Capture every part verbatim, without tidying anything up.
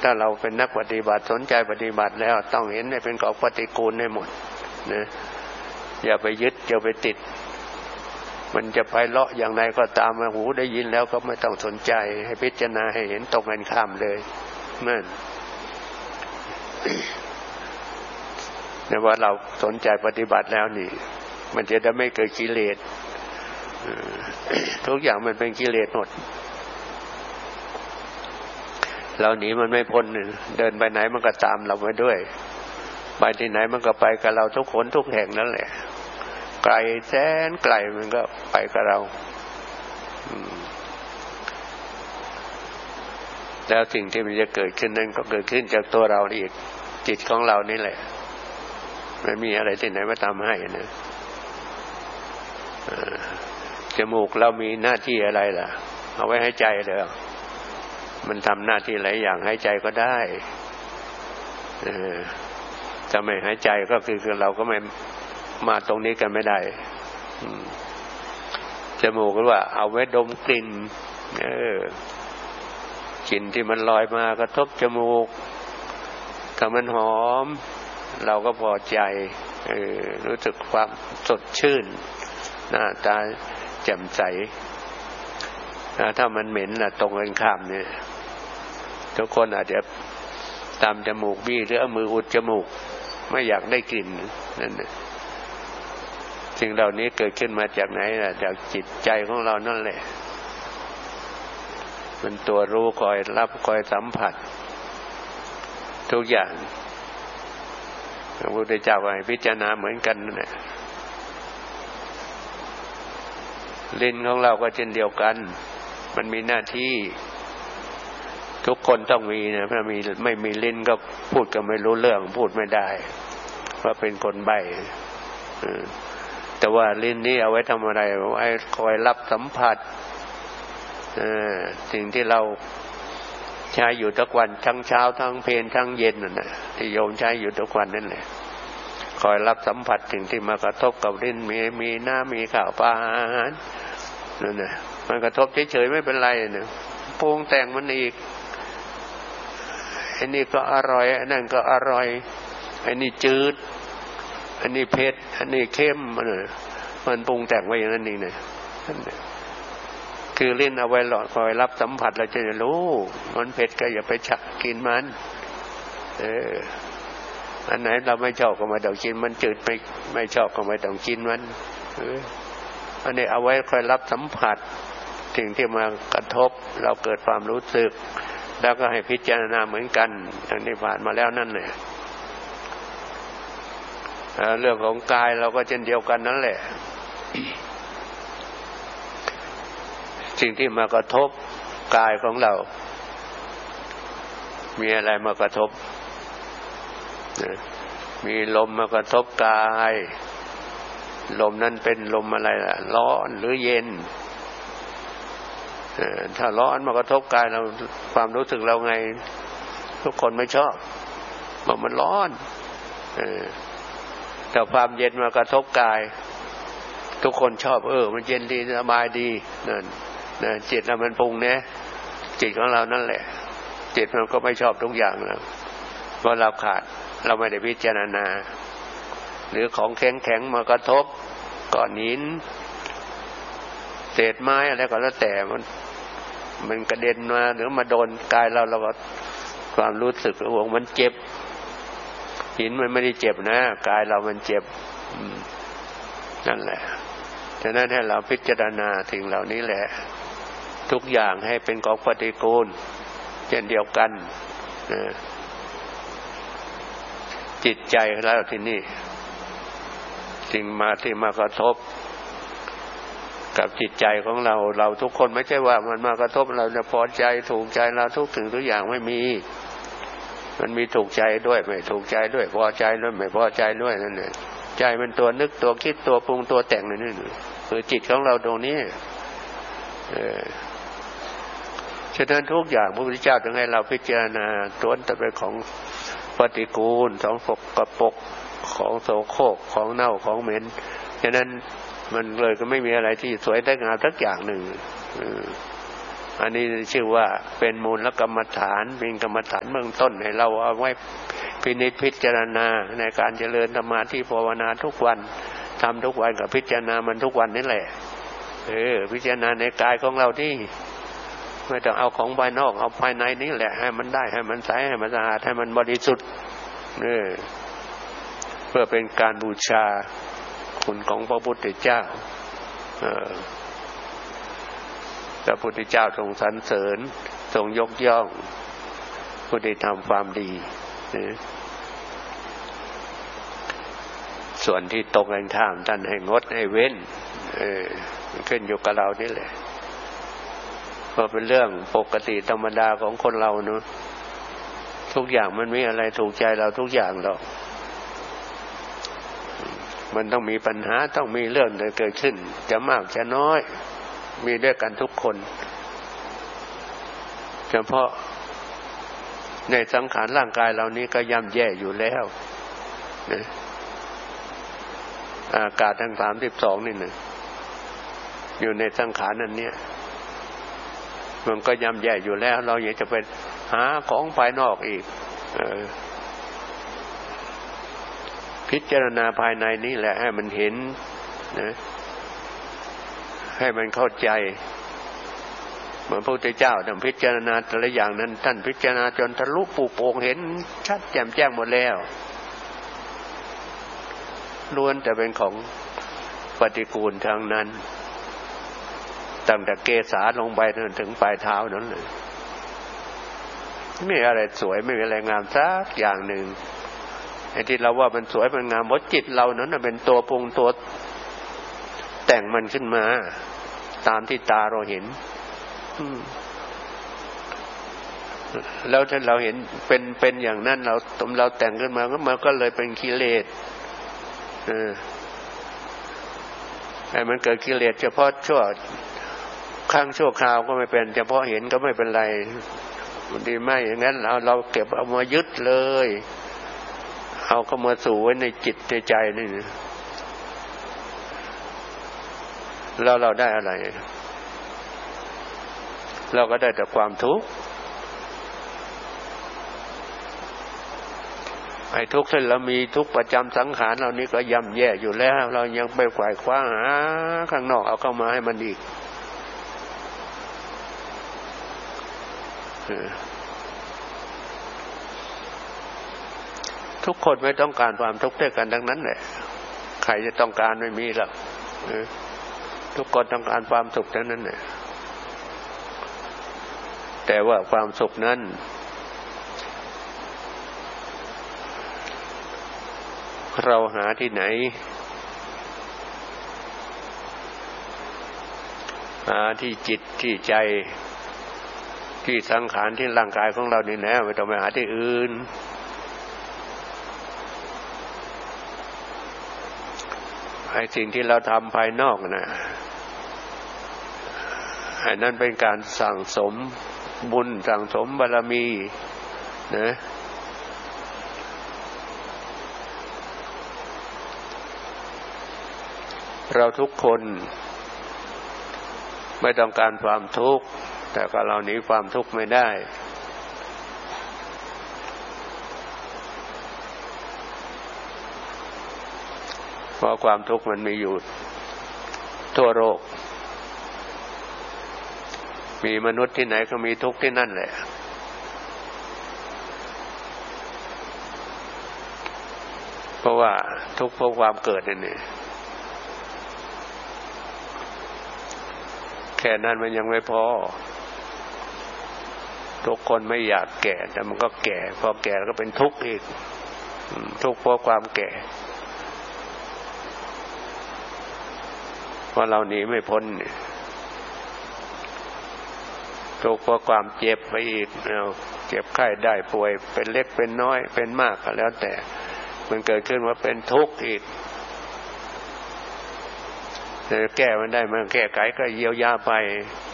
ถ้าเราเป็นนักปฏิบัติสนใจปฏิบัติแล้วต้องเห็นให้เป็นของปฏิกูลให้หมดนะอย่าไปยึดอย่าไปติดมันจะไปเลาะอย่างไรก็ตามมาหูได้ยินแล้วก็ไม่ต้องสนใจให้พิจารณาให้เห็นตรงกันข้ามเลยนั่นแต่ว่าเราสนใจปฏิบัติแล้วนี่มันจะได้ไม่เกิดกิเลสทุกอย่างมันเป็นกิเลสหมดเราหนีมันไม่พ้นเดินไปไหนมันก็ตามเราไปด้วยไปที่ไหนมันก็ไปกับเราทุกคนทุกแห่งนั่นแหละไกลแสนไกลมันก็ไปกับเราแล้วสิ่งที่มันจะเกิดขึ้นนั้นก็เกิดขึ้นจากตัวเราอีกจิตของเรานี่แหละไม่มีอะไรที่ไหนมาทำให้นะจมูกเรามีหน้าที่อะไรล่ะเอาไว้หายใจเลยมันทำหน้าที่หลายอย่างหายใจก็ได้ถ้าไม่หายใจก็คือคือเราก็ไม่มาตรงนี้กันไม่ได้จมูกก็ว่าเอาไว้ดมกลิ่นเออกลิ่นที่มันลอยมากระทบจมูกถ้ามันหอมเราก็พอใจเออรู้สึกความสดชื่นหน้าตาแจ่มใสถ้ามันเหม็นน่ะตรงกันข้ามเนี่ยทุกคนอาจจะตามจมูกบี้หรือเอามืออุดจมูกไม่อยากได้กลิ่นนั่นสิ่งเหล่านี้เกิดขึ้นมาจากไหนล่ะจากจิตใจของเรานั่นแหละมันตัวรู้คอยรับคอยสัมผัสทุกอย่างพระพุทธเจ้าให้พิจารณาเหมือนกันนั่นแหละลิ้นของเราก็เช่นเดียวกันมันมีหน้าที่ทุกคนต้องมีนะถ้ามีไม่มีลิ้นก็พูดก็ไม่รู้เรื่องพูดไม่ได้ว่าเป็นคนใบ้แต่ว่าลิ้นนี้เอาไว้ทำอะไรไว้คอยรับสัมผัสสิ่งที่เราใช้อยู่ทุกวันทั้งเช้าทั้งเพลนทั้งเย็นน่ะนะที่โยมใช้อยู่ทุกวันนั่นแหละคอยรับสัมผัสสิ่งที่มากระทบกับลิ้นมีมีน้ำมีข้าวปลาอาหารนั่นน่ะมันกระทบเฉยๆไม่เป็นไรนะปรุงแต่งมันอีกอันนี้ก็อร่อยอันนั้นก็อร่อยอันนี้จืดอันนี้เผ็ดอันนี้เค็มมันมันปรุงแต่งไว้อย่างนั้นเองนะคือลิ้นเอาไว้หลอดคอยรับสัมผัสเราจะรู้มันเผ็ดก็อย่าไปฉักกินมันเอออันไหนเราไม่ชอบก็ไม่ต้องกินมันจืดไม่ไม่ชอบก็ไม่ต้องกินมันเอออันนี้เอาไว้คอยรับสัมผัสสิ่งที่มากระทบเราเกิดความรู้สึกแล้วก็ให้พิจารณาเหมือนกันอย่างที่ผ่านมาแล้วนั่นแหละเรื่องของกายเราก็เช่นเดียวกันนั่นแหละสิ่งที่มากระทบกายของเรามีอะไรมากระทบมีลมมากระทบกายลมนั้นเป็นลมอะไรล่ะร้อนหรือเย็นถ้าร้อนมากระทบกายเราความรู้สึกเราไงทุกคนไม่ชอบบอกมันร้อนแต่ความเย็นมากระทบกายทุกคนชอบเออมันเย็นดีสบายดีนั่นนะจิตเรามันปรุงเนี่ยจิตของเรานั่นแหละจิตมันก็ไม่ชอบทุกอย่างแล้วเพราะเราขาดเราไม่ได้พิจารณาหรือของแข็งๆมากระทบก้อนหินเศษไม้อะไรก็แล้วแต่มันมันกระเด็นมาหรือมาโดนกายเราเราก็ความรู้สึกห่วงมันเจ็บหินมันไม่ได้เจ็บนะกายเรามันเจ็บนั่นแหละฉะนั้นให้เราพิจารณาสิ่งเหล่านี้แหละทุกอย่างให้เป็นของปฏิกูลเช่นเดียวกันจิตใจแล้วที่นี่สิ่งมาที่มากระทบกับจิตใจของเราเราทุกคนไม่ใช่ว่ามันมากระทบเราจะพอใจถูกใจเราทุกสิ่งทุกอย่างไม่มีมันมีถูกใจด้วยไม่ถูกใจด้วยพอใจด้วยไม่พอใจด้วยนั่นแหละใจมันตัวนึกตัวคิดตัวปรุงตัวแต่งนี่คือจิตของเราตรงนี้เออฉะนั้นทุกอย่างพระพุทธเจ้าจึงให้เราพิจารณาล้วนแต่เป็นของปฏิกูลของสกปรกของโสโครกของเน่าของเหม็นฉะนั้นมันเลยก็ไม่มีอะไรที่สวยได้งามสักอย่างหนึ่งอันนี้ชื่อว่าเป็นมูลกรรมฐานเป็นกรรมฐานเบื้องต้นให้เราเอาไว้พินิจพิจารณาในการเจริญสมาธิภาวนาทุกวันทำทุกวันกับพิจารณามันทุกวันนี่แหละเออพิจารณาในกายของเราที่ไม่ต้องเอาของภายนอกเอาภายในนี่แหละให้มันได้ให้มันใสให้มันสะอาดให้มันบริสุทธิ์เออเพื่อเป็นการบูชาคุณของพระพุทธเจ้าเออพระพุทธเจ้าทรงสรรเสริญทรงยกย่องผู้ที่ทำความดีนะส่วนที่ตรงกันข้ามท่านให้งดให้เว้นเออขึ้นอยู่กับเรานี่แหละเพราะเป็นเรื่องปกติธรรมดาของคนเราเนอะทุกอย่างมันมีอะไรถูกใจเราทุกอย่างหรอกมันต้องมีปัญหาต้องมีเรื่องเกิดขึ้นจะมากจะน้อยมีด้วยกันทุกคนเฉพาะในสังขารร่างกายเรานี้ก็ย่ำแย่อยู่แล้วนะอากาศทั้งสามสิบสองนี่นะอยู่ในสังขารนั้นเนี่ยมันก็ย่ำแย่อยู่แล้วเราอยากจะไปหาของภายนอกอีกเออพิจารณาภายในนี่แหละให้มันเห็นนะให้มันเข้าใจเหมือนพระพุทธเจ้าท่านพิจารณาแต่ละอย่างนั้นท่านพิจารณาจนทะลุปูโป่งเห็นชัดแจ่มแจ้งหมดแล้วล้วนแต่เป็นของปฏิกูลทางนั้นตั้งแต่เกศาลงไปจนถึงปลายเท้านั้นเลยไม่มีอะไรสวยไม่มีอะไรงามสักอย่างหนึ่งไอ้ที่เราว่ามันสวยมันงามเพราะจิตเรานั้นเป็นตัวปรุงตัวแต่งมันขึ้นมาตามที่ตาเราเห็นแล้วถ้าเราเห็นเป็นเป็นอย่างนั้นเราเราแต่งขึ้นมาก็มันก็เลยเป็นกิเลสเออไอ้มันเกิดกิเลสเฉพาะชั่วครั้งชั่วคราวก็ไม่เป็นเฉพาะเห็นก็ไม่เป็นไรดีไม่อย่างนั้นเราเราเก็บเอามายึดเลยเอาเข้ามาสู่ไว้ในจิตในใจนี่แล้วเราได้อะไรเราก็ได้แต่ความทุกข์ไอ้ทุกข์ที่เรามีทุกข์ประจำสังขารเรานี้ก็ย่ำแย่อยู่แล้วเรายังไปไขว่คว้าหาข้างนอกเอาเข้ามาให้มันอีกทุกคนไม่ต้องการความทุกข์ด้วยกันทั้งนั้นแหละใครจะต้องการไม่มีหรอกทุกคนต้องการความสุขทั้งนั้นแหละแต่ว่าความสุขนั้นเราหาที่ไหนหาที่จิตที่ใจที่สังขารที่ร่างกายของเรานี่แหละไม่ต้องไปหาที่อื่นไอ้สิ่งที่เราทำภายนอกนะไอ้นั่นเป็นการสั่งสมบุญสั่งสมบารมีนะเราทุกคนไม่ต้องการความทุกข์แต่ก็เราหนีความทุกข์ไม่ได้เพราะความทุกข์มันมีอยู่ทั่วโลกมีมนุษย์ที่ไหนก็มีทุกข์ที่นั่นแหละเพราะว่าทุกข์เพราะความเกิดนี่แค่นั้นมันยังไม่พอทุกคนไม่อยากแก่แต่มันก็แก่พอแก่แล้วก็เป็นทุกข์อีกทุกข์เพราะความแก่เพราะเราหนีไม่พ้นทุกข์เพราะความเจ็บไปอีกเอาเจ็บไข้ได้ป่วยเป็นเล็กเป็นน้อยเป็นมากก็แล้วแต่มันเกิดขึ้นว่าเป็นทุกข์อีกแต่แก้มันได้มันแก้ไขก็เยียวยาไป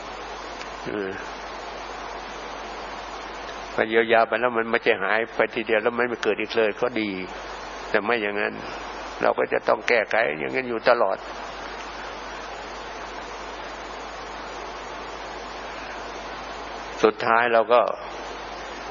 พอเยียวยาไปแล้วมันไม่จะหายไปทีเดียวแล้วมันไม่เกิดอีกเลยก็ดีแต่ไม่อย่างนั้นเราก็จะต้องแก้ไขอย่างนั้นอยู่ตลอดสุดท้ายเราก็